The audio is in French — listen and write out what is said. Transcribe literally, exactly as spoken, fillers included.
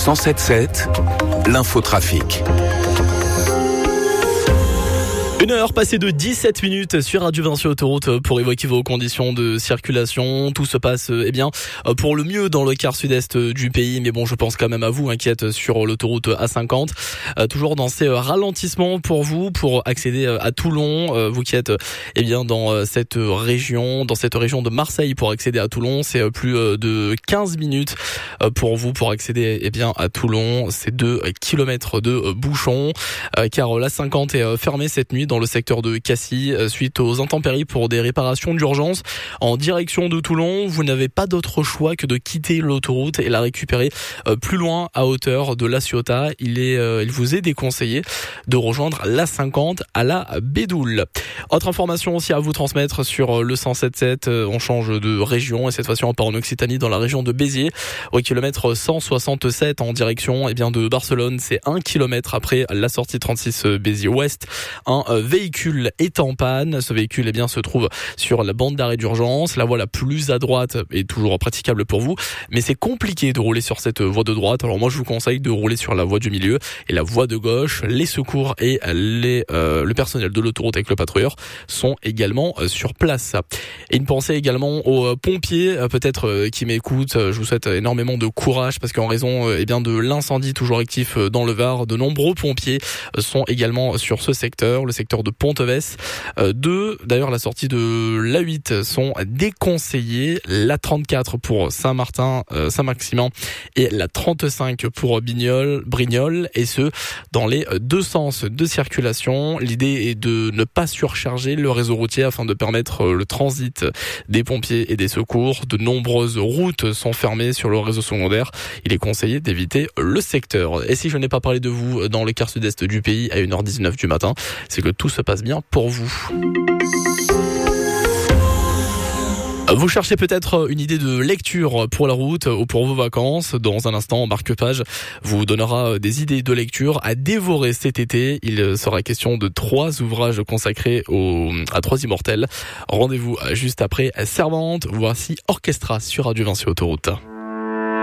cent sept sept, l'infotrafic. Une heure passée de dix-sept minutes sur Radio Vinci Autoroute pour évoquer vos conditions de circulation. Tout se passe eh bien pour le mieux dans le quart sud-est du pays, mais bon, je pense quand même à vous, inquiète sur l'autoroute A cinquante. Euh, toujours dans ces ralentissements pour vous, pour accéder à Toulon. Euh, vous qui êtes eh bien dans cette région, dans cette région de Marseille pour accéder à Toulon, c'est plus de quinze minutes pour vous pour accéder eh bien à Toulon. C'est deux kilomètres de bouchons, euh, car l'A cinquante est fermée cette nuit dans le secteur de Cassis suite aux intempéries pour des réparations d'urgence en direction de Toulon. Vous n'avez pas d'autre choix que de quitter l'autoroute et la récupérer plus loin à hauteur de La Ciotat. Il est, euh, il vous est déconseillé de rejoindre l'A cinquante à la Bédoule. Autre information aussi à vous transmettre sur le cent sept sept, on change de région et cette fois-ci on part en Occitanie dans la région de Béziers au kilomètre cent soixante-sept en direction eh bien de Barcelone. C'est un kilomètre après la sortie trente-six Béziers Ouest. Un véhicule est en panne. Ce véhicule eh bien se trouve sur la bande d'arrêt d'urgence. La voie la plus à droite est toujours praticable pour vous, mais c'est compliqué de rouler sur cette voie de droite. Alors moi je vous conseille de rouler sur la voie du milieu et la voie de gauche. Les secours et les euh, le personnel de l'autoroute avec le patrouilleur sont également euh, sur place. Et une pensée également aux euh, pompiers euh, peut-être euh, qui m'écoutent. Je vous souhaite énormément de courage parce qu'en raison euh, eh bien de l'incendie toujours actif euh, dans le Var, de nombreux pompiers euh, sont également sur ce secteur, le secteur de Ponteves. Euh, deux, d'ailleurs la sortie de l'A huit sont déconseillées. La trente-quatre pour Saint-Martin, euh, Saint-Maximin et la trente-cinq pour Bignol, Brignoles, et ce dans les deux sens de circulation. L'idée est de ne pas surcharger le réseau routier afin de permettre le transit des pompiers et des secours. De nombreuses routes sont fermées sur le réseau secondaire. Il est conseillé d'éviter le secteur. Et si je n'ai pas parlé de vous dans le quart sud-est du pays à une heure dix-neuf du matin, c'est que tout se passe bien pour vous. Vous cherchez peut-être une idée de lecture pour la route ou pour vos vacances. Dans un instant, Marque-Page vous donnera des idées de lecture à dévorer cet été. Il sera question de trois ouvrages consacrés au, à trois immortels. Rendez-vous juste après Servante. Voici Orchestra sur Radio Vinci Autoroute.